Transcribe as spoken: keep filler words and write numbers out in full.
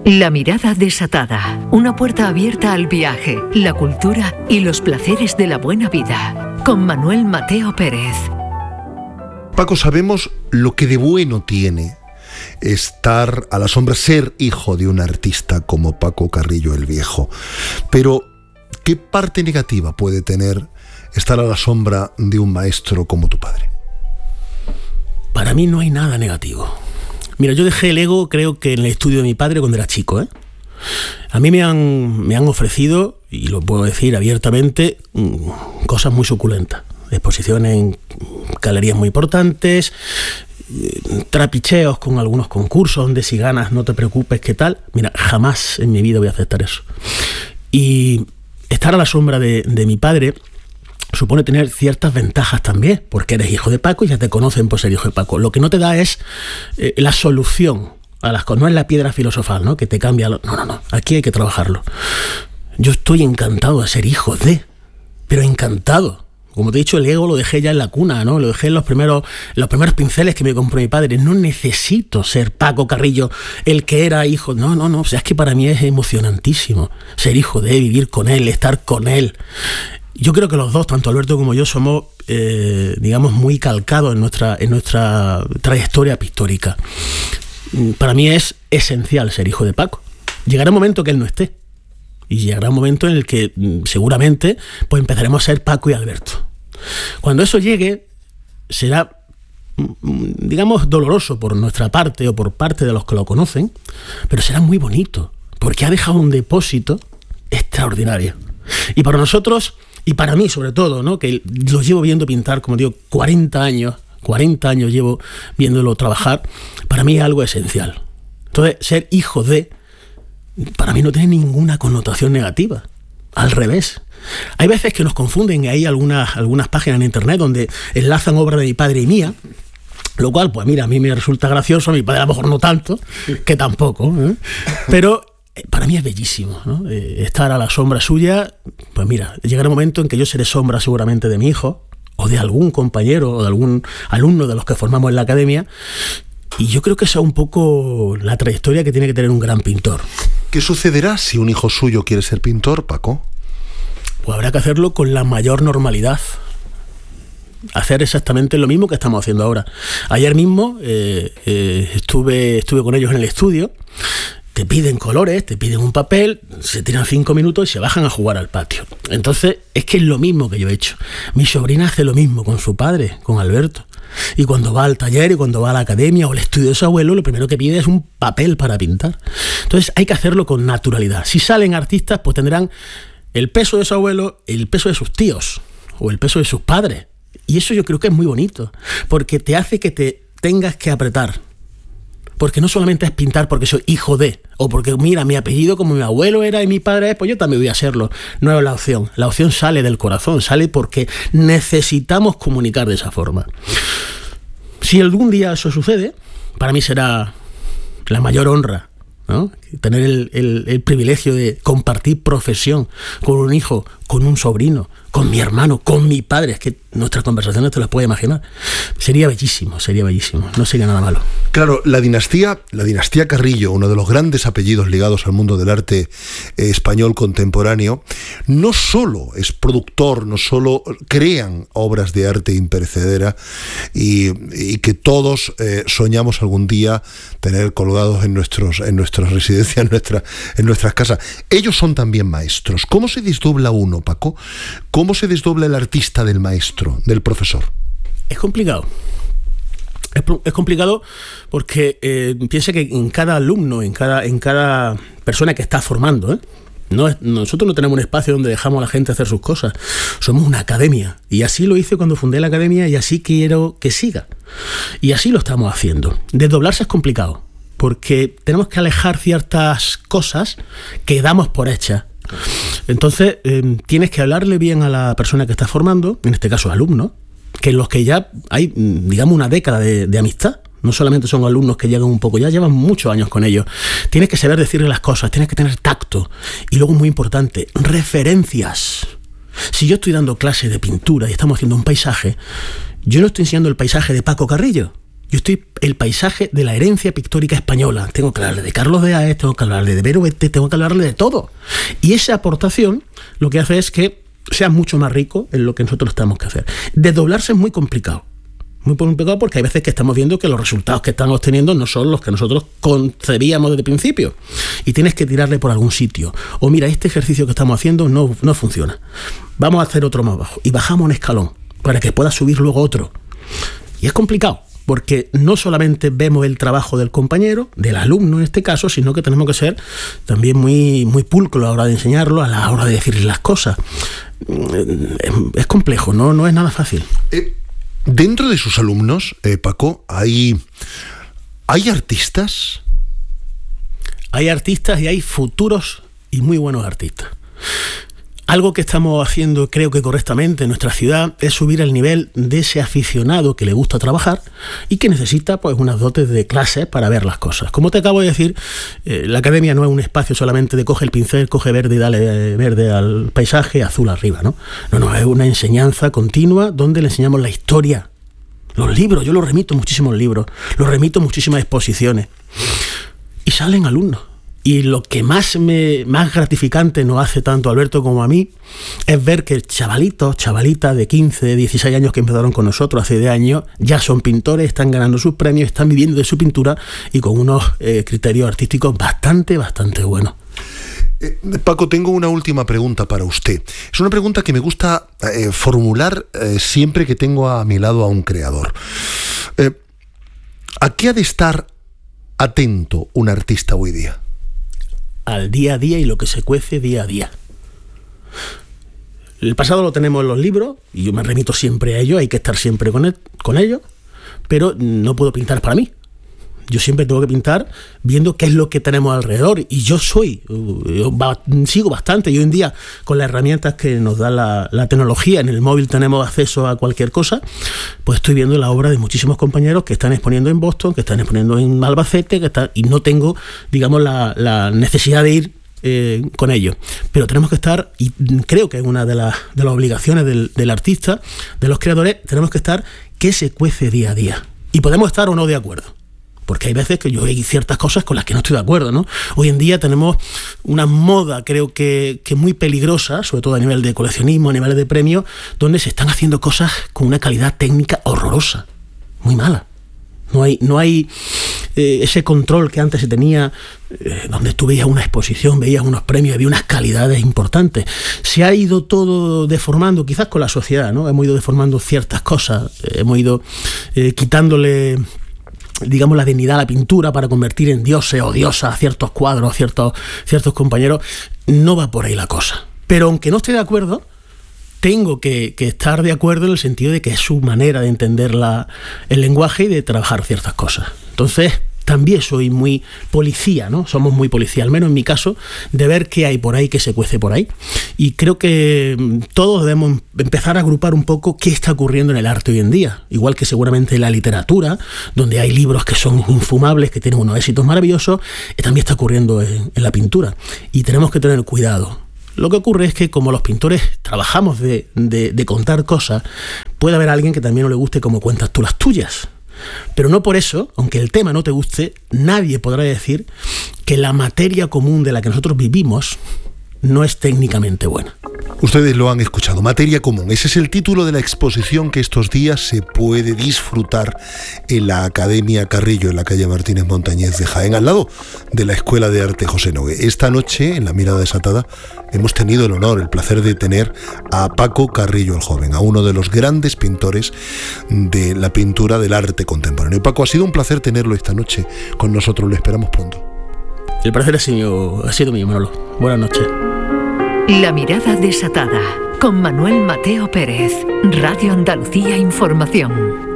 La mirada desatada, una puerta abierta al viaje, la cultura y los placeres de la buena vida, con Manuel Mateo Pérez. Paco, sabemos lo que de bueno tiene estar a la sombra, ser hijo de un artista como Paco Carrillo el Viejo, pero ¿qué parte negativa puede tener estar a la sombra de un maestro como tu padre? Para mí no hay nada negativo. Mira, yo dejé el ego, creo que en el estudio de mi padre cuando era chico, ¿eh? A mí me han, me han ofrecido, y lo puedo decir abiertamente, cosas muy suculentas. Exposiciones en galerías muy importantes, trapicheos con algunos concursos donde si ganas no te preocupes, ¿qué tal? Mira, jamás en mi vida voy a aceptar eso. Y estar a la sombra de, de mi padre supone tener ciertas ventajas también, porque eres hijo de Paco y ya te conocen por ser hijo de Paco. Lo que no te da es eh, la solución a las cosas, no es la piedra filosofal, ¿no? Que te cambia. Lo... No, no, no, aquí hay que trabajarlo. Yo estoy encantado de ser hijo de, pero encantado. Como te he dicho, el ego lo dejé ya en la cuna, ¿no? Lo dejé en los primeros, los primeros pinceles que me compró mi padre. No necesito ser Paco Carrillo, el que era hijo. No, no, no. O sea, es que para mí es emocionantísimo ser hijo de, vivir con él, estar con él. Yo creo que los dos, tanto Alberto como yo, somos, eh, digamos, muy calcados en nuestra, en nuestra trayectoria pictórica. Para mí es esencial ser hijo de Paco. Llegará un momento que él no esté. Y llegará un momento en el que seguramente pues empezaremos a ser Paco y Alberto. Cuando eso llegue, será, digamos, doloroso por nuestra parte o por parte de los que lo conocen, pero será muy bonito, porque ha dejado un depósito extraordinario. Y para nosotros, y para mí sobre todo, ¿no? Que lo llevo viendo pintar, como digo, cuarenta años, cuarenta años llevo viéndolo trabajar, para mí es algo esencial. Entonces, ser hijo de, para mí no tiene ninguna connotación negativa. Al revés. Hay veces que nos confunden, hay algunas, algunas páginas en internet donde enlazan obras de mi padre y mía, lo cual, pues mira, a mí me resulta gracioso, a mi padre a lo mejor no tanto, que tampoco, ¿eh? Pero para mí es bellísimo, ¿no? Eh, estar a la sombra suya. Pues mira, llegará un momento en que yo seré sombra seguramente de mi hijo, o de algún compañero, o de algún alumno de los que formamos en la academia, y yo creo que esa es un poco la trayectoria que tiene que tener un gran pintor. ¿Qué sucederá si un hijo suyo quiere ser pintor, Paco? Pues habrá que hacerlo con la mayor normalidad. Hacer exactamente lo mismo que estamos haciendo ahora. Ayer mismo eh, eh, estuve, estuve con ellos en el estudio. Te piden colores, te piden un papel, se tiran cinco minutos y se bajan a jugar al patio. Entonces, es que es lo mismo que yo he hecho. Mi sobrina hace lo mismo con su padre, con Alberto. Y cuando va al taller y cuando va a la academia o al estudio de su abuelo, lo primero que pide es un papel para pintar. Entonces hay que hacerlo con naturalidad. Si salen artistas, pues tendrán el peso de su abuelo, el peso de sus tíos o el peso de sus padres. Y eso yo creo que es muy bonito, porque te hace que te tengas que apretar. Porque no solamente es pintar porque soy hijo de, o porque mira, mi apellido como mi abuelo era y mi padre es, pues yo también voy a serlo. No es la opción. La opción sale del corazón, sale porque necesitamos comunicar de esa forma. Si algún día eso sucede, para mí será la mayor honra, ¿no? Tener el, el, el privilegio de compartir profesión con un hijo, con un sobrino, con mi hermano, con mi padre. Es que nuestras conversaciones te las puedes imaginar. Sería bellísimo, sería bellísimo. No sería nada malo. Claro, la dinastía, la dinastía Carrillo, uno de los grandes apellidos ligados al mundo del arte eh, español contemporáneo, no solo es productor, no solo crean obras de arte imperecedera y, y que todos eh, soñamos algún día tener colgados en nuestros, en nuestras residencias, en, nuestra, en nuestras casas. Ellos son también maestros. ¿Cómo se desdobla uno, Paco? ¿Cómo se desdobla el artista del maestro, del profesor? Es complicado. Es, es complicado porque eh, piensa que en cada alumno, en cada, en cada persona que está formando, ¿eh? No es, nosotros no tenemos un espacio donde dejamos a la gente hacer sus cosas. Somos una academia. Y así lo hice cuando fundé la academia y así quiero que siga. Y así lo estamos haciendo. Desdoblarse es complicado porque tenemos que alejar ciertas cosas que damos por hechas. Entonces, eh, tienes que hablarle bien a la persona que estás formando, en este caso alumnos, que en los que ya hay, digamos, una década de, de amistad. No solamente son alumnos que llegan un poco, ya llevan muchos años con ellos. Tienes que saber decirle las cosas, tienes que tener tacto. Y luego, muy importante, referencias. Si yo estoy dando clases de pintura y estamos haciendo un paisaje, yo no estoy enseñando el paisaje de Paco Carrillo. Yo estoy el paisaje de la herencia pictórica española. Tengo que hablarle de Carlos de Haes, tengo que hablarle de Vero Bete, tengo que hablarle de todo. Y esa aportación lo que hace es que sea mucho más rico en lo que nosotros tenemos que hacer. Desdoblarse es muy complicado. Muy complicado porque hay veces que estamos viendo que los resultados que estamos obteniendo no son los que nosotros concebíamos desde el principio. Y tienes que tirarle por algún sitio. O mira, este ejercicio que estamos haciendo no, no funciona. Vamos a hacer otro más bajo. Y bajamos un escalón para que pueda subir luego otro. Y es complicado, porque no solamente vemos el trabajo del compañero, del alumno en este caso, sino que tenemos que ser también muy, muy pulcros a la hora de enseñarlo, a la hora de decirle las cosas. Es, es complejo, no, no es nada fácil. Eh. Dentro de sus alumnos, eh, Paco, ¿hay, ¿hay artistas? Hay artistas y hay futuros y muy buenos artistas. Algo que estamos haciendo, creo que correctamente en nuestra ciudad, es subir el nivel de ese aficionado que le gusta trabajar y que necesita pues unas dotes de clase para ver las cosas. Como te acabo de decir, eh, la academia no es un espacio solamente de coge el pincel, coge verde y dale verde al paisaje, azul arriba, ¿no? No, no, es una enseñanza continua donde le enseñamos la historia. Los libros, yo los remito muchísimos libros, los remito muchísimas exposiciones. Y salen alumnos. Y lo que más me más gratificante nos hace tanto a Alberto como a mí es ver que chavalitos, chavalitas de quince, dieciséis años que empezaron con nosotros hace diez años, ya son pintores, están ganando sus premios, están viviendo de su pintura y con unos eh, criterios artísticos bastante, bastante buenos. Eh, Paco, tengo una última pregunta para usted. Es una pregunta que me gusta eh, formular eh, siempre que tengo a mi lado a un creador. Eh, ¿A qué ha de estar atento un artista hoy día? Al día a día y lo que se cuece día a día. El pasado lo tenemos en los libros y yo me remito siempre a ello, hay que estar siempre con, él, con ello, pero no puedo pintar para mí. Yo siempre tengo que pintar viendo qué es lo que tenemos alrededor y yo soy, yo sigo bastante y hoy en día con las herramientas que nos da la, la tecnología, en el móvil tenemos acceso a cualquier cosa, pues estoy viendo la obra de muchísimos compañeros que están exponiendo en Boston, que están exponiendo en Albacete, que están, y no tengo, digamos, la, la necesidad de ir eh, con ellos. Pero tenemos que estar, y creo que es una de, la, de las obligaciones del, del artista, de los creadores, tenemos que estar que se cuece día a día. Y podemos estar o no de acuerdo. Porque hay veces que yo hay ciertas cosas con las que no estoy de acuerdo, ¿no? Hoy en día tenemos una moda, creo que, que muy peligrosa, sobre todo a nivel de coleccionismo, a nivel de premios, donde se están haciendo cosas con una calidad técnica horrorosa, muy mala. No hay, no hay eh, ese control que antes se tenía, eh, donde tú veías una exposición, veías unos premios, había unas calidades importantes. Se ha ido todo deformando, quizás con la sociedad, ¿no? Hemos ido deformando ciertas cosas, eh, hemos ido eh, quitándole, digamos, la dignidad a la pintura para convertir en dioses o diosas a ciertos cuadros, a ciertos, ciertos compañeros. No va por ahí la cosa. Pero aunque no esté de acuerdo, tengo que, que estar de acuerdo en el sentido de que es su manera de entender la, el lenguaje y de trabajar ciertas cosas. Entonces, también soy muy policía, ¿no? Somos muy policía, al menos en mi caso, de ver qué hay por ahí, qué se cuece por ahí. Y creo que todos debemos empezar a agrupar un poco qué está ocurriendo en el arte hoy en día. Igual que seguramente en la literatura, donde hay libros que son infumables, que tienen unos éxitos maravillosos, también está ocurriendo en, en la pintura. Y tenemos que tener cuidado. Lo que ocurre es que como los pintores trabajamos de, de, de contar cosas, puede haber alguien que también no le guste cómo cuentas tú las tuyas. Pero no por eso, aunque el tema no te guste, nadie podrá decir que la materia común de la que nosotros vivimos no es técnicamente buena. Ustedes lo han escuchado, materia común. Ese es el título de la exposición que estos días se puede disfrutar en la Academia Carrillo, en la calle Martínez Montañez de Jaén, al lado de la Escuela de Arte José Nogué. Esta noche, en La Mirada Desatada, hemos tenido el honor, el placer de tener a Paco Carrillo el Joven, a uno de los grandes pintores de la pintura del arte contemporáneo. Y Paco, ha sido un placer tenerlo esta noche con nosotros, lo esperamos pronto. El placer ha sido, ha sido mío, Manolo. Buenas noches. La Mirada Desatada, con Manuel Mateo Pérez, Radio Andalucía Información.